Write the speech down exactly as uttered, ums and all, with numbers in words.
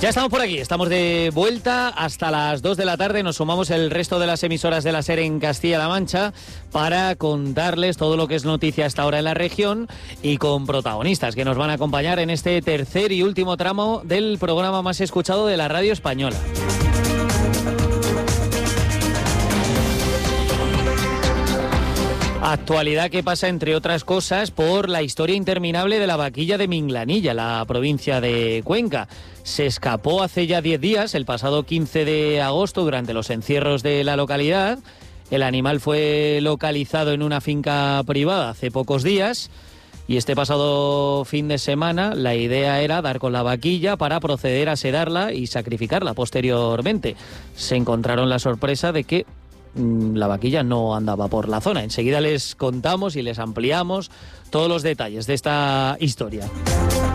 Ya estamos por aquí, estamos de vuelta hasta las dos de la tarde. Nos sumamos el resto de las emisoras de la SER en Castilla-La Mancha para contarles todo lo que es noticia hasta ahora en la región y con protagonistas que nos van a acompañar en este tercer y último tramo del programa más escuchado de la radio española. Actualidad que pasa, entre otras cosas, por la historia interminable de la vaquilla de Minglanilla, la provincia de Cuenca. Se escapó hace ya diez días, el pasado quince de agosto, durante los encierros de la localidad. El animal fue localizado en una finca privada hace pocos días y este pasado fin de semana la idea era dar con la vaquilla para proceder a sedarla y sacrificarla posteriormente. Se encontraron la sorpresa de que la vaquilla no andaba por la zona. Enseguida les contamos y les ampliamos todos los detalles de esta historia.